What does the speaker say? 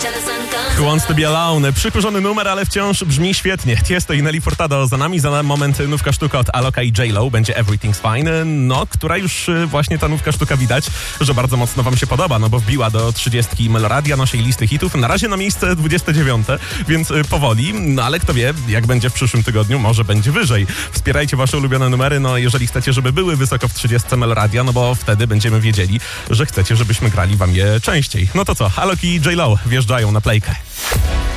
Who Wants to Be Alone? Przykurzony numer, ale wciąż brzmi świetnie. Tiesto i Nelly Furtado za nami. Za moment nówka sztuka od Aloka i J.Lo. Będzie Everything's Fine. No, która już właśnie ta nówka sztuka widać, że bardzo mocno wam się podoba, no bo wbiła do 30 Meloradia, naszej listy hitów. Na razie na miejsce 29, więc powoli. No ale kto wie, jak będzie w przyszłym tygodniu, może będzie wyżej. Wspierajcie wasze ulubione numery, no jeżeli chcecie, żeby były wysoko w 30 Meloradia, no bo wtedy będziemy wiedzieli, że chcecie, żebyśmy grali wam je częściej. No to co, Alok i J.Lo wjeżdżają na playkę.